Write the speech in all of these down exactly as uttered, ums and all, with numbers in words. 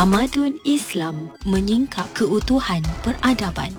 Tamadun Islam menyingkap keutuhan peradaban.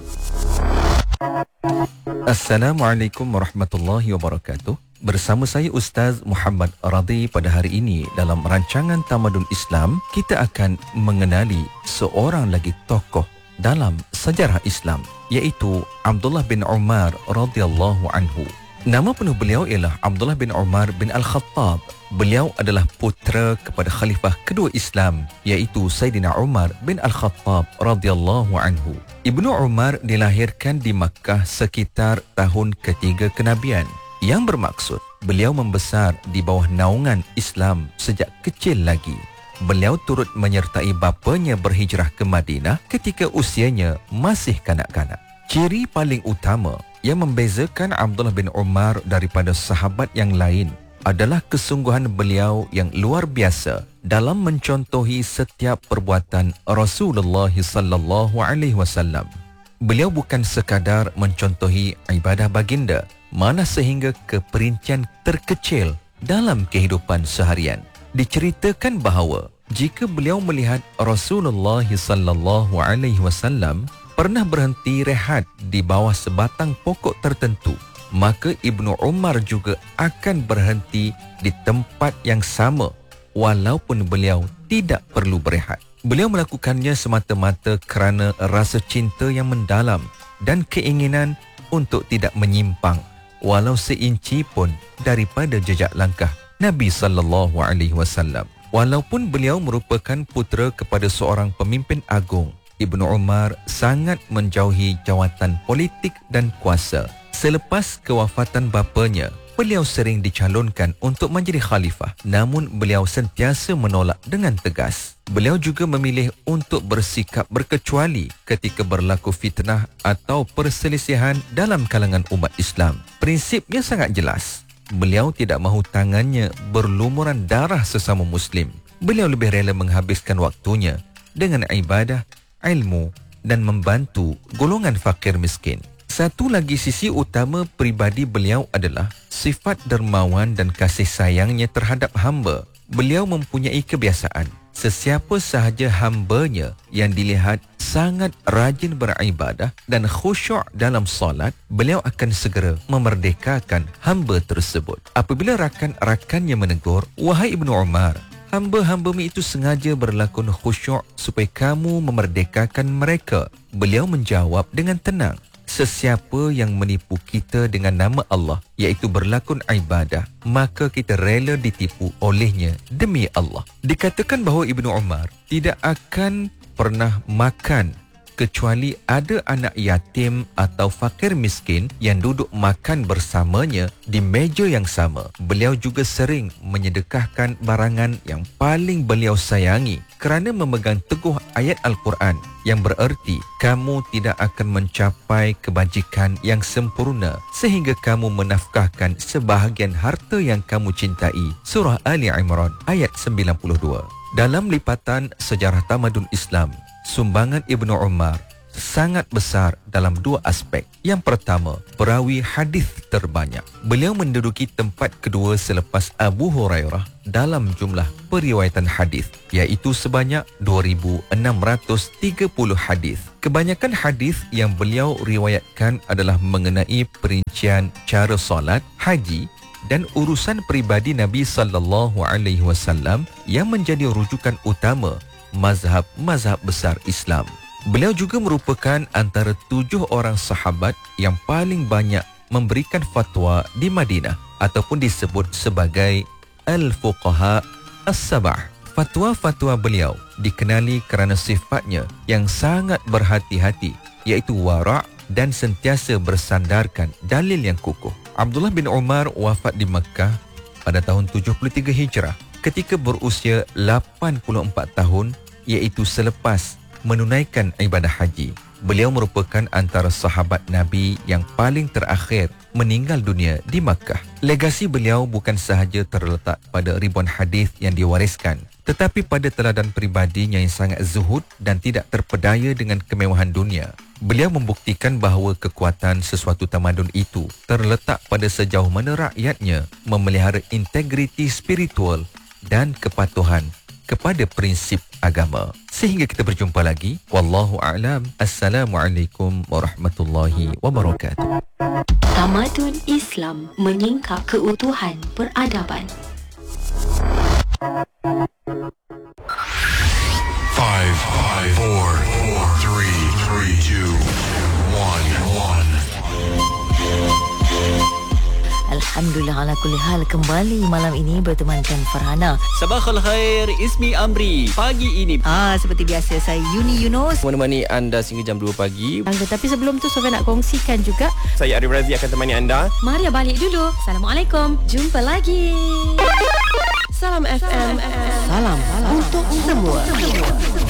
Assalamualaikum warahmatullahi wabarakatuh. Bersama saya Ustaz Muhammad Radhi. Pada hari ini dalam rancangan Tamadun Islam, kita akan mengenali seorang lagi tokoh dalam sejarah Islam, iaitu Abdullah bin Umar radhiyallahu anhu. Nama penuh beliau ialah Abdullah bin Umar bin Al-Khattab. Beliau adalah putera kepada khalifah kedua Islam, iaitu Sayyidina Umar bin Al-Khattab radhiyallahu anhu. Ibnu Umar dilahirkan di Makkah sekitar tahun ketiga kenabian, yang bermaksud beliau membesar di bawah naungan Islam sejak kecil lagi. Beliau turut menyertai bapanya berhijrah ke Madinah ketika usianya masih kanak-kanak. Ciri paling utama yang membezakan Abdullah bin Umar daripada sahabat yang lain adalah kesungguhan beliau yang luar biasa dalam mencontohi setiap perbuatan Rasulullah sallallahu alaihi wasallam. Beliau bukan sekadar mencontohi ibadah baginda, mana sehingga keperincian terkecil dalam kehidupan seharian. Diceritakan bahawa jika beliau melihat Rasulullah sallallahu alaihi wasallam pernah berhenti rehat di bawah sebatang pokok tertentu, maka Ibnu Umar juga akan berhenti di tempat yang sama walaupun beliau tidak perlu berehat. Beliau melakukannya semata-mata kerana rasa cinta yang mendalam dan keinginan untuk tidak menyimpang walau seinci pun daripada jejak langkah Nabi sallallahu alaihi wasallam. Walaupun beliau merupakan putera kepada seorang pemimpin agung, Ibnu Umar sangat menjauhi jawatan politik dan kuasa. Selepas kewafatan bapanya, beliau sering dicalonkan untuk menjadi khalifah, namun beliau sentiasa menolak dengan tegas. Beliau juga memilih untuk bersikap berkecuali ketika berlaku fitnah atau perselisihan dalam kalangan umat Islam. Prinsipnya sangat jelas. Beliau tidak mahu tangannya berlumuran darah sesama Muslim. Beliau lebih rela menghabiskan waktunya dengan ibadah, ilmu dan membantu golongan fakir miskin. Satu lagi sisi utama peribadi beliau adalah sifat dermawan dan kasih sayangnya terhadap hamba. Beliau mempunyai kebiasaan, sesiapa sahaja hambanya yang dilihat sangat rajin beribadah dan khusyuk dalam solat, beliau akan segera memerdekakan hamba tersebut. Apabila rakan-rakannya menegur, "Wahai Ibnu Umar, hamba-hambamu itu sengaja berlakon khusyuk supaya kamu memerdekakan mereka." Beliau menjawab dengan tenang, "Sesiapa yang menipu kita dengan nama Allah, iaitu berlakon ibadah, maka kita rela ditipu olehnya demi Allah." Dikatakan bahawa Ibnu Umar tidak akan pernah makan kecuali ada anak yatim atau fakir miskin yang duduk makan bersamanya di meja yang sama. Beliau juga sering menyedekahkan barangan yang paling beliau sayangi kerana memegang teguh ayat Al-Quran yang bererti kamu tidak akan mencapai kebajikan yang sempurna sehingga kamu menafkahkan sebahagian harta yang kamu cintai. Surah Ali Imran ayat sembilan puluh dua. Dalam lipatan sejarah tamadun Islam, sumbangan Ibnu Umar sangat besar dalam dua aspek. Yang pertama, perawi hadis terbanyak. Beliau menduduki tempat kedua selepas Abu Hurairah dalam jumlah periwayatan hadis, iaitu sebanyak dua ribu enam ratus tiga puluh hadis. Kebanyakan hadis yang beliau riwayatkan adalah mengenai perincian cara solat, haji dan urusan peribadi Nabi sallallahu alaihi wasallam yang menjadi rujukan utama mazhab-mazhab besar Islam. Beliau juga merupakan antara tujuh orang sahabat yang paling banyak memberikan fatwa di Madinah ataupun disebut sebagai Al-Fuqaha As-Sab'ah. Fatwa-fatwa beliau dikenali kerana sifatnya yang sangat berhati-hati, iaitu wara' dan sentiasa bersandarkan dalil yang kukuh. Abdullah bin Umar wafat di Makkah pada tahun tujuh puluh tiga Hijrah ketika berusia lapan puluh empat tahun, iaitu selepas menunaikan ibadah haji. Beliau merupakan antara sahabat Nabi yang paling terakhir meninggal dunia di Makkah. Legasi beliau bukan sahaja terletak pada ribuan hadis yang diwariskan, tetapi pada teladan peribadinya yang sangat zuhud dan tidak terpedaya dengan kemewahan dunia. Beliau membuktikan bahawa kekuatan sesuatu tamadun itu terletak pada sejauh mana rakyatnya memelihara integriti spiritual dan kepatuhan kepada prinsip agama. Sehingga kita berjumpa lagi. Wallahu a'lam. Assalamualaikum warahmatullahi wabarakatuh. Tamadun Islam menyingkap keutuhan peradaban. Five, five, four, four, three, three, two, one, one. Alhamdulillah ala kulli hal, kembali malam ini bertemankan Farhana. Sabahul khair, Ismi Amri. Pagi ini Ah seperti biasa saya Yuni Yunus menemani anda sehingga jam dua pagi. Tapi sebelum tu Sofia nak kongsikan juga. Saya Arif Razi akan temani anda. Maria balik dulu. Assalamualaikum. Jumpa lagi. Salam F M. Salam, Salam. untuk semua.